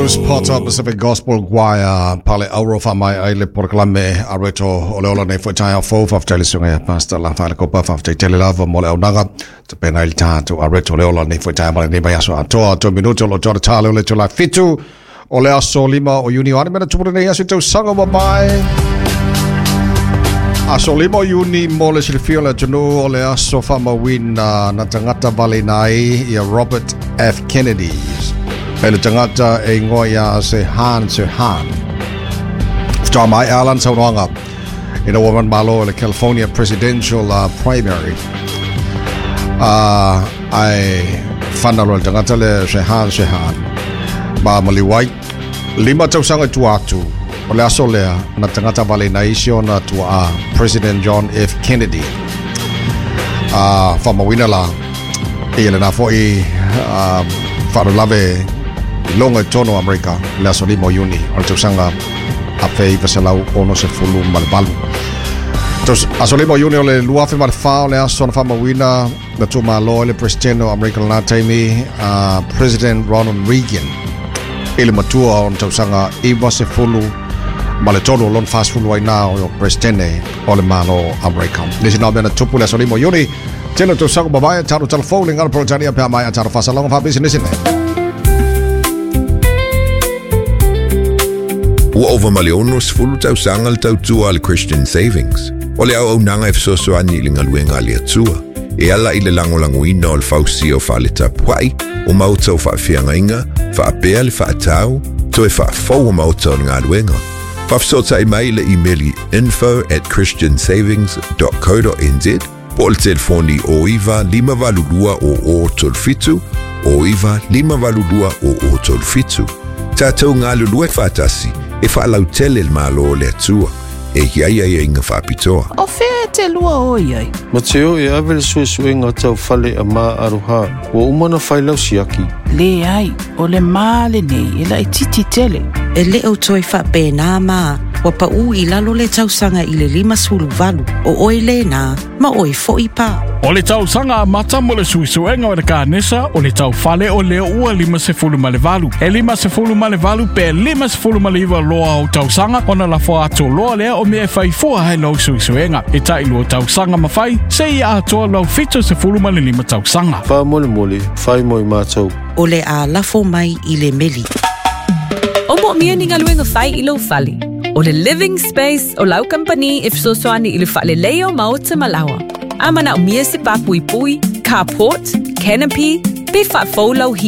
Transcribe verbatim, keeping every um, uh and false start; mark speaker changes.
Speaker 1: Bruce Potter Pacific Gospel Choir pale auro fa mai ai le proclame areto oleola nei futai fo fa tele sunga pastor la fa ko pa fa tele lava mole onaga te pena il tanto areto oleola nei futai mai nei baia so ato to minuto lo jora tale le to la fitu ole aso lima o uni ani mena tupu nei aso to sanga mai aso lima uni mole silfiola junu ole aso fa mawina na tangata vale nai ia Robert F Kennedy Ele tangata e ngoia se han se han. Fta mai Alan Saunanga in a woman malo the California presidential uh, primary. Uh, I found out tangata le se han se han. Ba mali white lima tau sanga tuatu. Ole aso lea na tangata vale na isio na tua President John F Kennedy. Uh, fa mawina la ele na foi uh, fa lave longa tono America la solimo uni al tusanga a fei vasalau ono se fulu malbalu tos asolimo uni le luafe malfa le ason fama wina na tuma lo le presidente America na time uh, President Ronald Reagan ele matua on tusanga e vase fulu male tono lon fast fulu right now o presidente ole malo America lesi na bena tupu le solimo uni telo tusanga babaya taro telefone ngal projania pa mai taro fasalong fa business ne
Speaker 2: Ua ova maleono sfulu tau sanga le tau tua le Christian Savings. O le au au nanga e fisoso ani le ngaluenga le atua. E ala i le lango languina o le fausi o wha le tapuai, o mauta o wha whianga inga, wha apea le wha atau, to e wha fau o mauta o le ngaluenga. Wha fisota i mai le emaili info at christian savings dot co dot n z, po le telefoni o iwa lima valulua o o tolfitu, o iwa lima valulua o o tolfitu. Tātou ngā lulue whātasi, e whaalau tele le malo le atua, e hiai ai inga whapitoa.
Speaker 3: O whea te lua o iai.
Speaker 4: Ma te o e awele sue sue ngā tau whale a mā aroha, o umana whailau siaki.
Speaker 3: Le ai, o le mā le nei, e la e titi tele.
Speaker 5: E le au toi whape nā mā, wa pa u i lalo le tausanga i le lima sulu valu, o oi le nā, ma oi fo i pā.
Speaker 6: O le tau sanga mata mo le suisuenga o le kānesa o le tau fale o le ua lima se fulu ma le valu. E lima se fulu ma le valu pe lima se fulu ma le iwa loa o tau sanga o na la fua ato loa lea o mea fai fua hai lau suisuenga. E tai lua tau sanga ma fai, se ia atoa lau fito se fulu ma le lima tau sanga.
Speaker 4: Wha mole mole, fai moi mātou.
Speaker 5: O le a lafo mai i le meli.
Speaker 7: O mo mia ni ngaluenga fai i lau fali. O le living space o lau company if so soani i le fale leo maota malawa. Amana o mia se papui pui, carport, canopy, be fat fo lau hi.